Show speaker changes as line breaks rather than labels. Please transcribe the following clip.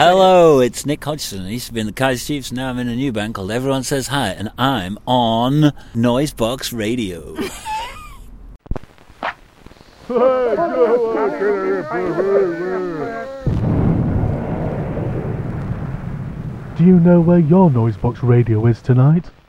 Hello, it's Nick Hodgson. I used to be in the Kaiser Chiefs, now I'm in a new band called Everyone Says Hi, and I'm on Noisebox Radio.
Do you know where your Noisebox Radio is tonight?